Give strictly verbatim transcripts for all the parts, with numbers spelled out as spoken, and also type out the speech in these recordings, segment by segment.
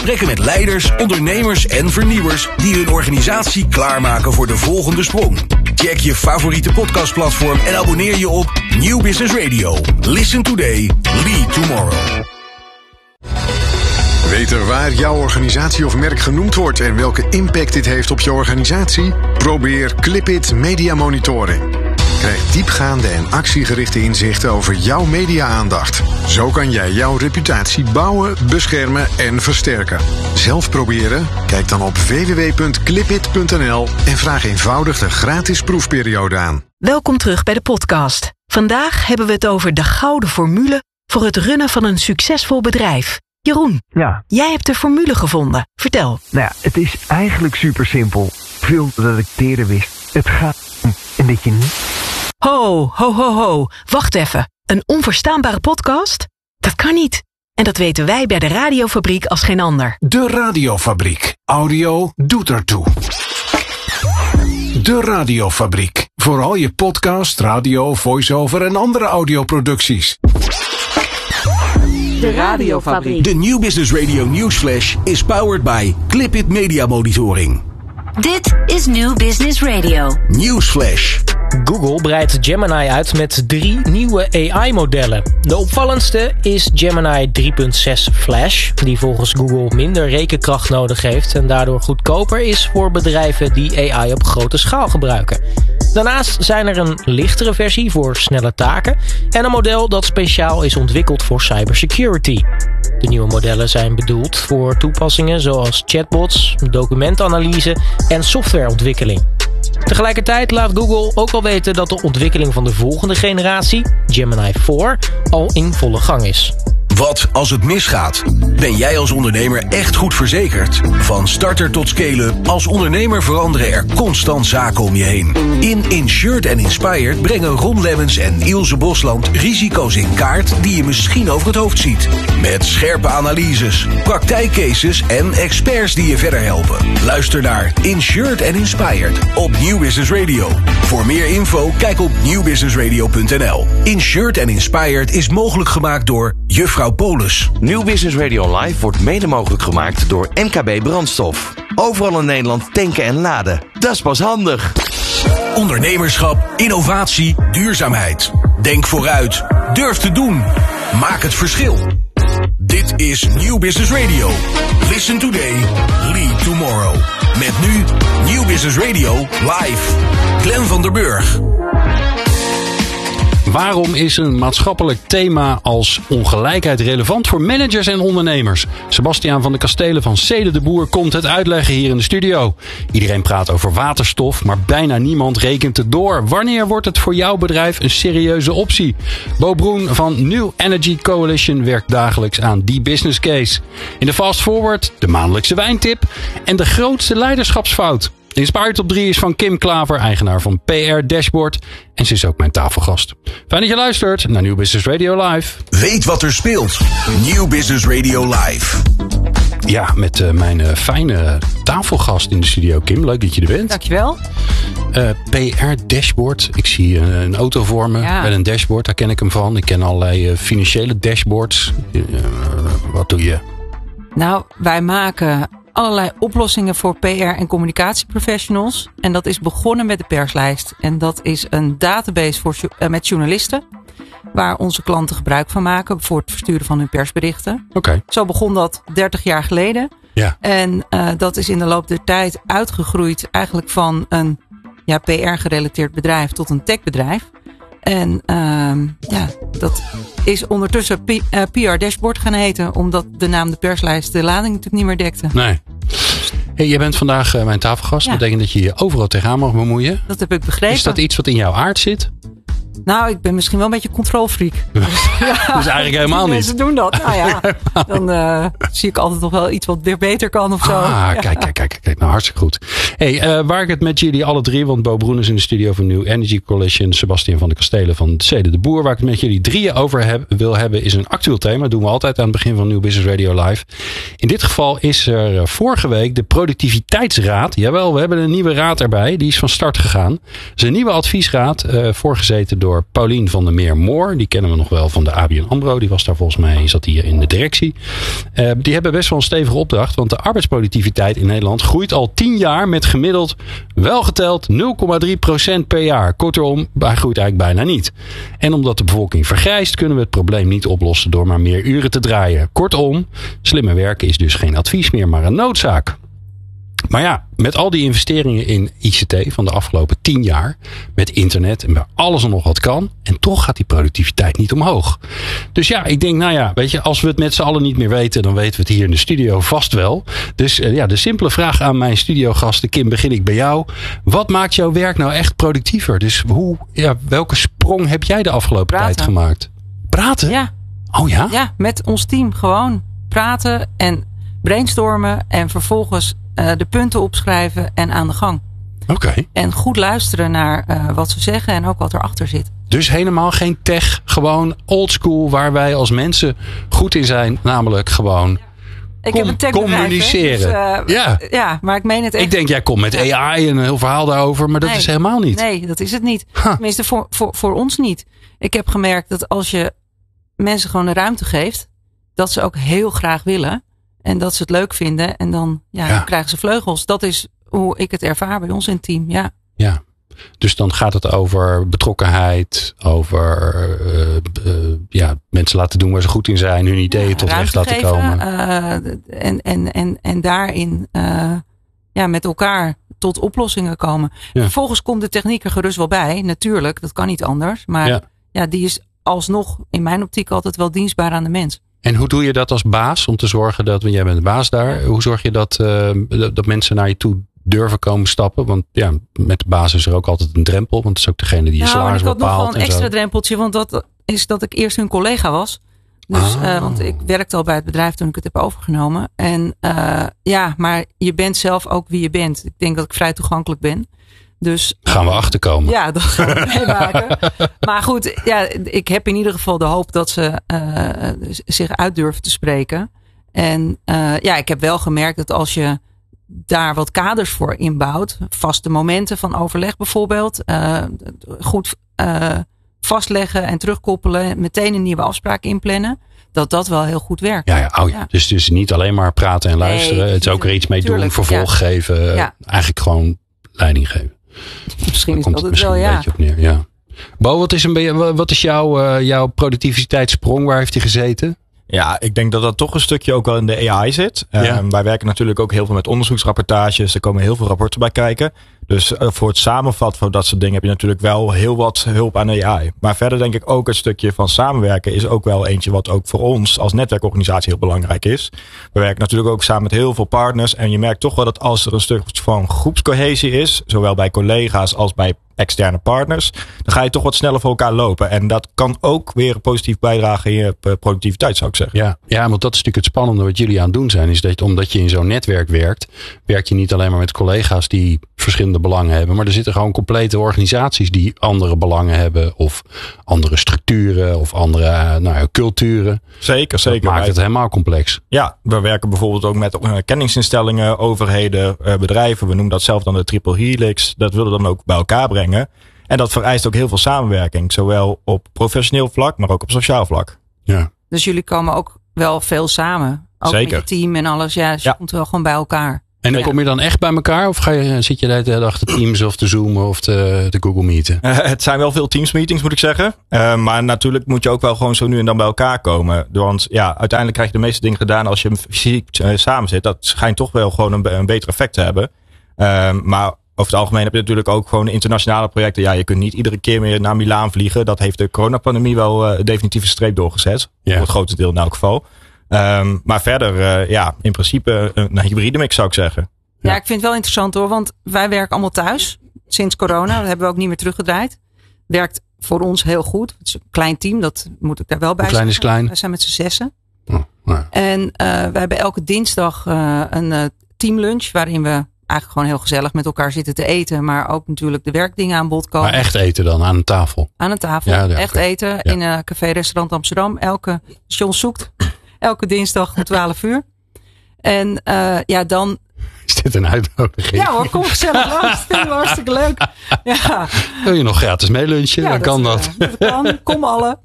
Gesprekken met leiders, ondernemers en vernieuwers die hun organisatie klaarmaken voor de volgende sprong. Check je favoriete podcastplatform en abonneer je op Nieuw Business Radio. Listen today, lead tomorrow. Weten waar jouw organisatie of merk genoemd wordt en welke impact dit heeft op je organisatie? Probeer Clipit Media Monitoring. Krijg diepgaande en actiegerichte inzichten over jouw media-aandacht. Zo kan jij jouw reputatie bouwen, beschermen en versterken. Zelf proberen? Kijk dan op w w w punt clipit punt n l en vraag eenvoudig de gratis proefperiode aan. Welkom terug bij de podcast. Vandaag hebben we het over de gouden formule voor het runnen van een succesvol bedrijf. Jeroen, ja. Jij hebt de formule gevonden. Vertel. Nou ja, het is eigenlijk super simpel. Veel dat ik teren wist. Het gaat om en dat je niet... Ho, ho, ho, ho. Wacht even. Een onverstaanbare podcast? Dat kan niet. En dat weten wij bij de Radiofabriek als geen ander. De Radiofabriek. Audio doet ertoe. De Radiofabriek. Voor al je podcast, radio, voice-over en andere audioproducties. De Radiofabriek. De Nieuw Business Radio Newsflash is powered by Clipit Media Monitoring. Dit is Nieuw Business Radio. Newsflash. Google breidt Gemini uit met drie nieuwe A I-modellen. De opvallendste is Gemini drie punt zes Flash, die volgens Google minder rekenkracht nodig heeft en daardoor goedkoper is voor bedrijven die A I op grote schaal gebruiken. Daarnaast zijn er een lichtere versie voor snelle taken en een model dat speciaal is ontwikkeld voor cybersecurity. De nieuwe modellen zijn bedoeld voor toepassingen zoals chatbots, documentanalyse en softwareontwikkeling. Tegelijkertijd laat Google ook al weten dat de ontwikkeling van de volgende generatie, Gemini vier, al in volle gang is. Wat als het misgaat? Ben jij als ondernemer echt goed verzekerd? Van starter tot scale-up, als ondernemer veranderen er constant zaken om je heen. In Insured and Inspired brengen Ron Lemmens en Ilse Bosland risico's in kaart die je misschien over het hoofd ziet. Met scherpe analyses, praktijkcases en experts die je verder helpen. Luister naar Insured and Inspired op Nieuw Business Radio. Voor meer info kijk op nieuw business radio punt n l. Insured and Inspired is mogelijk gemaakt door Juffrouw Polis. Nieuw Business Radio Live wordt mede mogelijk gemaakt door M K B Brandstof. Overal in Nederland tanken en laden. Dat is pas handig. Ondernemerschap, innovatie, duurzaamheid. Denk vooruit. Durf te doen. Maak het verschil. Dit is Nieuw Business Radio. Listen today, lead tomorrow. Met nu Nieuw Business Radio Live. Glenn van der Burg. Waarom is een maatschappelijk thema als ongelijkheid relevant voor managers en ondernemers? Sebastiaan van de Kastelen van Cede de Boer komt het uitleggen hier in de studio. Iedereen praat over waterstof, maar bijna niemand rekent het door. Wanneer wordt het voor jouw bedrijf een serieuze optie? Bo Broen van New Energy Coalition werkt dagelijks aan die business case. In de Fast Forward de maandelijkse wijntip en de grootste leiderschapsfout. De Inspire Top drie is van Kim Klaver, eigenaar van P R Dashboard. En ze is ook mijn tafelgast. Fijn dat je luistert naar Nieuw Business Radio Live. Weet wat er speelt. Nieuw Business Radio Live. Ja, met uh, mijn uh, fijne tafelgast in de studio. Kim, leuk dat je er bent. Dankjewel. Uh, P R Dashboard. Ik zie uh, een auto voor me ja. met een dashboard. Daar ken ik hem van. Ik ken allerlei uh, financiële dashboards. Uh, wat doe je? Nou, wij maken allerlei oplossingen voor P R en communicatieprofessionals. En dat is begonnen met de perslijst. En dat is een database voor, uh, met journalisten. Waar onze klanten gebruik van maken voor het versturen van hun persberichten. Okay. Zo begon dat dertig jaar geleden. Ja. En uh, dat is in de loop der tijd uitgegroeid eigenlijk van een ja, P R-gerelateerd bedrijf tot een techbedrijf. En uh, ja, dat is ondertussen P- uh, P R Dashboard gaan heten. Omdat de naam de perslijst de lading natuurlijk niet meer dekte. Nee. Hey, jij bent vandaag uh, mijn tafelgast. Ja. Dat betekent dat je je overal tegenaan mag bemoeien. Dat heb ik begrepen. Is dat iets wat in jouw aard zit? Nou, ik ben misschien wel een beetje controlfreak. Dus, ja, dus eigenlijk helemaal niet. Ze doen dat. Nou ja, dan uh, zie ik altijd nog wel iets wat weer beter kan of zo. Ah, ja. kijk, kijk, kijk, kijk. Nou, hartstikke goed. Hey, uh, waar ik het met jullie alle drie, want Bo Broen is in de studio van New Energy Coalition, Sebastian van de Kastelen van Cede de Boer, waar ik het met jullie drieën over heb, wil hebben, is een actueel thema. Dat doen we altijd aan het begin van New Business Radio Live. In dit geval is er vorige week de Productiviteitsraad. Jawel, we hebben een nieuwe raad erbij. Die is van start gegaan. Het is een nieuwe adviesraad, uh, voorgezeten door Paulien van der Meer-Moor. Die kennen we nog wel van de A B N AMRO. Die was daar volgens mij, zat hier in de directie. Uh, die hebben best wel een stevige opdracht, want de arbeidsproductiviteit in Nederland groeit al tien jaar met gemiddeld wel geteld nul komma drie procent per jaar. Kortom, hij groeit eigenlijk bijna niet. En omdat de bevolking vergrijst, kunnen we het probleem niet oplossen door maar meer uren te draaien. Kortom, slimmer werken is dus geen advies meer, maar een noodzaak. Maar ja, met al die investeringen in I C T van de afgelopen tien jaar, met internet en met alles en nog wat kan, en toch gaat die productiviteit niet omhoog. Dus ja, ik denk, nou ja, weet je, als we het met z'n allen niet meer weten, dan weten we het hier in de studio vast wel. Dus uh, ja, de simpele vraag aan mijn studiogasten, Kim, begin ik bij jou. Wat maakt jouw werk nou echt productiever? Dus hoe, ja, welke sprong heb jij de afgelopen praten. tijd gemaakt? Praten? Ja. Oh ja? Ja, met ons team gewoon praten en brainstormen en vervolgens Uh, de punten opschrijven en aan de gang. Oké. Okay. En goed luisteren naar uh, wat ze zeggen en ook wat erachter zit. Dus helemaal geen tech, gewoon oldschool waar wij als mensen goed in zijn. Namelijk gewoon ik com- heb een tech communiceren. Dus, uh, ja. ja, maar ik meen het echt. Ik denk, jij komt met ja. A I en een heel verhaal daarover, maar dat nee, is helemaal niet. Nee, dat is het niet. Huh. Tenminste, voor, voor, voor ons niet. Ik heb gemerkt dat als je mensen gewoon de ruimte geeft, dat ze ook heel graag willen. En dat ze het leuk vinden. En dan, ja, ja. dan krijgen ze vleugels. Dat is hoe ik het ervaar bij ons in het team. Ja. Ja. Dus dan gaat het over betrokkenheid. Over uh, uh, ja, mensen laten doen waar ze goed in zijn. Hun ideeën ja, tot recht laten geven, komen. Uh, en, en, en, en daarin uh, ja, met elkaar tot oplossingen komen. Ja. Vervolgens komt de techniek er gerust wel bij. Natuurlijk, dat kan niet anders. Maar ja. Ja, die is alsnog in mijn optiek altijd wel dienstbaar aan de mens. En hoe doe je dat als baas om te zorgen dat, want jij bent de baas daar, hoe zorg je dat, uh, dat mensen naar je toe durven komen stappen? Want ja, met de baas is er ook altijd een drempel, want het is ook degene die je nou, salaris bepaalt. Ik had nog wel een extra zo. drempeltje, want dat is dat ik eerst hun collega was. Dus, ah. uh, want ik werkte al bij het bedrijf toen ik het heb overgenomen. En uh, ja, maar je bent zelf ook wie je bent. Ik denk dat ik vrij toegankelijk ben. Dus, gaan we achterkomen. Ja, dat gaan we meemaken. Maar goed, ja, ik heb in ieder geval de hoop dat ze uh, zich uit durven te spreken. En uh, ja, ik heb wel gemerkt dat als je daar wat kaders voor inbouwt, vaste momenten van overleg bijvoorbeeld, uh, goed uh, vastleggen en terugkoppelen, meteen een nieuwe afspraak inplannen, dat dat wel heel goed werkt. Ja, ja, oh ja. Ja. Dus, dus niet alleen maar praten en luisteren. Nee, het is ook er iets mee tuurlijk, doen, vervolg ja. geven. Ja. Eigenlijk gewoon leiding geven. Misschien is dat het wel, ja. Een beetje op neer, ja. Bo, wat is, een, wat is jouw, uh, jouw productiviteitssprong? Waar heeft hij gezeten? Ja, ik denk dat dat toch een stukje ook wel in de A I zit. Ja. Um, wij werken natuurlijk ook heel veel met onderzoeksrapportages. Er komen heel veel rapporten bij kijken. Dus uh, voor het samenvatten van dat soort dingen heb je natuurlijk wel heel wat hulp aan A I. Maar verder denk ik ook het stukje van samenwerken is ook wel eentje wat ook voor ons als netwerkorganisatie heel belangrijk is. We werken natuurlijk ook samen met heel veel partners. En je merkt toch wel dat als er een stuk van groepscohesie is, zowel bij collega's als bij externe partners, dan ga je toch wat sneller voor elkaar lopen. En dat kan ook weer positief bijdragen in je productiviteit, zou ik zeggen. Ja, ja, want dat is natuurlijk het spannende wat jullie aan het doen zijn. Is dat omdat je in zo'n netwerk werkt, werk je niet alleen maar met collega's die verschillende belangen hebben. Maar er zitten gewoon complete organisaties die andere belangen hebben. Of andere structuren. Of andere nou, culturen. Zeker, zeker. Dat maakt het helemaal complex. Ja, we werken bijvoorbeeld ook met uh, kennisinstellingen, overheden, uh, bedrijven. We noemen dat zelf dan de triple helix. Dat willen we dan ook bij elkaar brengen. En dat vereist ook heel veel samenwerking. Zowel op professioneel vlak, maar ook op sociaal vlak. Ja. Dus jullie komen ook wel veel samen. Ook zeker. Met je team en alles. Ja, dus je ja. komt wel gewoon bij elkaar. En dan kom je dan echt bij elkaar? Of ga je, zit je de hele dag te Teams of te Zoomen of te, te Google Meeten? Uh, het zijn wel veel Teams meetings, moet ik zeggen. Uh, maar natuurlijk moet je ook wel gewoon zo nu en dan bij elkaar komen. Want ja, uiteindelijk krijg je de meeste dingen gedaan als je fysiek uh, samen zit. Dat schijnt toch wel gewoon een, een beter effect te hebben. Uh, maar over het algemeen heb je natuurlijk ook gewoon internationale projecten. Ja, je kunt niet iedere keer meer naar Milaan vliegen. Dat heeft de coronapandemie wel uh, definitief een streep doorgezet. Ja. Voor het grootste deel in elk geval. Um, maar verder, uh, ja, in principe een hybride mix zou ik zeggen. Ja, ja, ik vind het wel interessant hoor, want wij werken allemaal thuis sinds corona. Dat hebben we ook niet meer teruggedraaid. Werkt voor ons heel goed. Het is een klein team, dat moet ik daar wel bij zeggen. Klein is klein. We zijn met z'n zessen. Oh, ja. En uh, wij hebben elke dinsdag uh, een uh, teamlunch waarin we eigenlijk gewoon heel gezellig met elkaar zitten te eten. Maar ook natuurlijk de werkdingen aan bod komen. Maar echt eten dan, aan een tafel? Aan een tafel, ja, ja, echt okay. eten. Ja. In een café-restaurant Amsterdam. Elke, John zoekt, elke dinsdag om twaalf uur. En uh, ja, dan... Is dit een uitnodiging? Ja hoor, kom gezellig langs. Dat is hartstikke leuk. Ja. Wil je nog gratis meelunchen? Ja, dan dat, kan dat. Uh, dat kan, kom alle.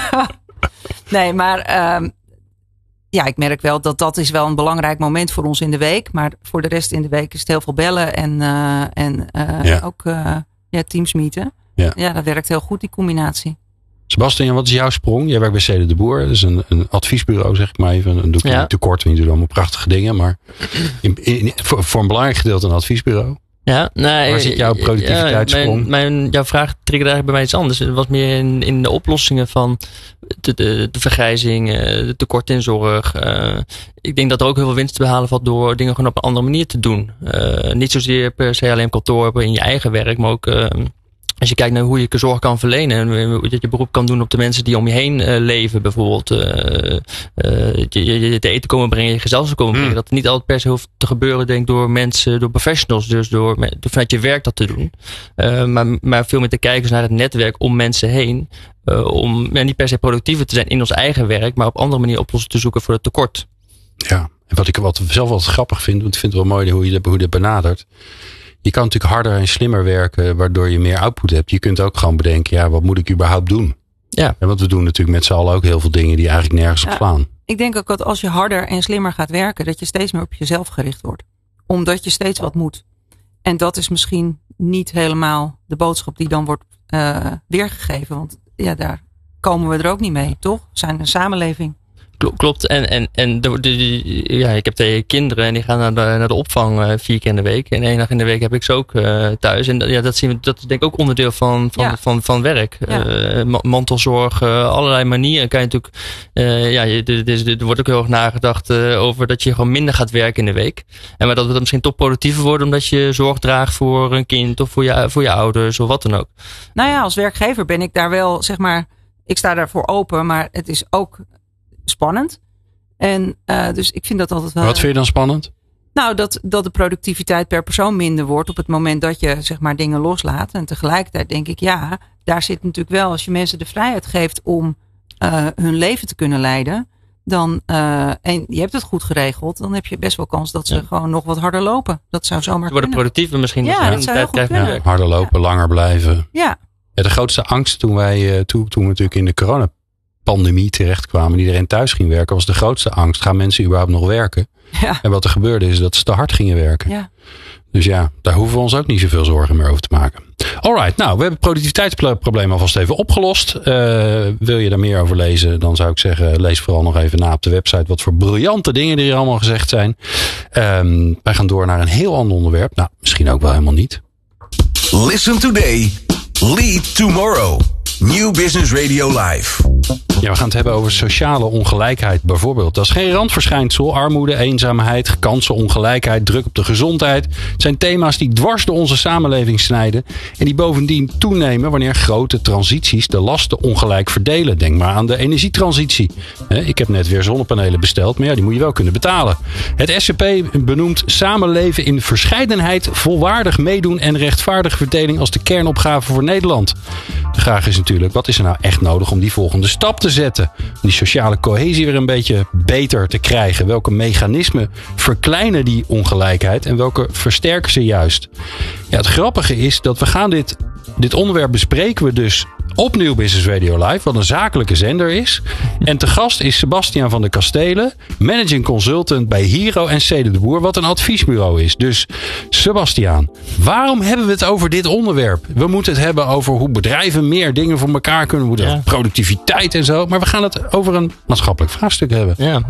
Nee, maar um, ja, ik merk wel dat dat is wel een belangrijk moment voor ons in de week. Maar voor de rest in de week is het heel veel bellen en, uh, en uh, ja. ook uh, ja, teams meeten. Ja. ja, dat werkt heel goed, die combinatie. Sebastian, wat is jouw sprong? Jij werkt bij Cede de Boer. Dat is een, een adviesbureau, zeg ik maar even. Dan doe ik ja. niet te kort, want je doet allemaal prachtige dingen. Maar in, in, voor, voor een belangrijk gedeelte een adviesbureau. Ja, nee, waar zit jouw productiviteitssprong? Ja, mijn, mijn, jouw vraag triggerde eigenlijk bij mij iets anders. Het was meer in, in de oplossingen van de, de, de vergrijzing, de tekort in zorg. Uh, ik denk dat er ook heel veel winst te behalen valt door dingen gewoon op een andere manier te doen. Uh, niet zozeer per se alleen kantoor hebben in je eigen werk, maar ook... Uh, Als je kijkt naar hoe je zorg kan verlenen. En dat je beroep kan doen op de mensen die om je heen uh, leven. Bijvoorbeeld uh, uh, je, je te eten komen brengen. Je gezelschap komen brengen. Mm. Dat niet altijd per se hoeft te gebeuren denk ik, door mensen, door professionals. Dus door, door vanuit je werk dat te doen. Uh, maar, maar veel meer te kijken naar het netwerk om mensen heen. Uh, om ja, niet per se productiever te zijn in ons eigen werk. Maar op andere manier oplossingen te zoeken voor het tekort. Ja, en wat ik wat zelf wel grappig vind. Want ik vind het wel mooi hoe je dat, hoe je dat benadert. Je kan natuurlijk harder en slimmer werken, waardoor je meer output hebt. Je kunt ook gewoon bedenken, ja, wat moet ik überhaupt doen? Ja. En want we doen natuurlijk met z'n allen ook heel veel dingen die eigenlijk nergens ja, op slaan. Ik denk ook dat als je harder en slimmer gaat werken, dat je steeds meer op jezelf gericht wordt. Omdat je steeds wat moet. En dat is misschien niet helemaal de boodschap die dan wordt uh, weergegeven. Want ja, daar komen we er ook niet mee, toch? We zijn een samenleving. Klopt. En, en, en de, de, ja, ik heb twee kinderen en die gaan naar de, naar de opvang uh, vier keer in de week. En één dag in de week heb ik ze ook uh, thuis. En ja, dat, zien we, dat is denk ik ook onderdeel van, van, ja. van, van, van werk. Ja. Uh, mantelzorg, uh, allerlei manieren kan je natuurlijk... Uh, ja, er, er wordt ook heel erg nagedacht uh, over dat je gewoon minder gaat werken in de week. En maar dat we dan misschien toch productiever worden omdat je zorg draagt voor een kind of voor je, voor je ouders of wat dan ook. Nou ja, als werkgever ben ik daar wel, zeg maar... Ik sta daarvoor open, maar het is ook... spannend. En uh, dus ik vind dat altijd wel... Wat vind je dan spannend? Nou, dat, dat de productiviteit per persoon minder wordt op het moment dat je zeg maar dingen loslaat. En tegelijkertijd denk ik, ja, daar zit natuurlijk wel, als je mensen de vrijheid geeft om uh, hun leven te kunnen leiden, dan, uh, en je hebt het goed geregeld, dan heb je best wel kans dat ze ja. gewoon nog wat harder lopen. Dat zou zomaar ze worden kunnen. Productiever misschien. Ja, dat zou heel goed kunnen. Ja, harder lopen, ja. langer blijven. Ja. Ja, de grootste angst toen wij, uh, toen, toen we natuurlijk in de corona pandemie terechtkwamen en iedereen thuis ging werken, was de grootste angst. Gaan mensen überhaupt nog werken? Ja. En wat er gebeurde is dat ze te hard gingen werken. Ja. Dus ja, daar hoeven we ons ook niet zoveel zorgen meer over te maken. Alright, nou, we hebben het productiviteitsprobleem alvast even opgelost. Uh, wil je daar meer over lezen, dan zou ik zeggen, lees vooral nog even na op de website wat voor briljante dingen er hier allemaal gezegd zijn. Um, wij gaan door naar een heel ander onderwerp. Nou, misschien ook wel helemaal niet. Listen today, lead tomorrow. New Business Radio Live. Ja, we gaan het hebben over sociale ongelijkheid bijvoorbeeld. Dat is geen randverschijnsel. Armoede, eenzaamheid, kansenongelijkheid, druk op de gezondheid. Het zijn thema's die dwars door onze samenleving snijden. En die bovendien toenemen wanneer grote transities de lasten ongelijk verdelen. Denk maar aan de energietransitie. Ik heb net weer zonnepanelen besteld, maar ja, die moet je wel kunnen betalen. Het S C P benoemt samenleven in verscheidenheid, volwaardig meedoen en rechtvaardige verdeling als de kernopgave voor Nederland. De vraag is natuurlijk, wat is er nou echt nodig om die volgende stap te zetten? Om die sociale cohesie weer een beetje beter te krijgen. Welke mechanismen verkleinen die ongelijkheid en welke versterken ze juist? Ja, het grappige is dat we gaan dit, dit onderwerp bespreken we dus op New Business Radio Live, wat een zakelijke zender is. En te gast is Sebastian van de Kastelen, managing consultant bij Hero en Cede de Boer, wat een adviesbureau is. Dus Sebastian, waarom hebben we het over dit onderwerp? We moeten het hebben over hoe bedrijven meer dingen voor elkaar kunnen doen, ja. productiviteit en zo. Maar we gaan het over een maatschappelijk vraagstuk hebben. Ja.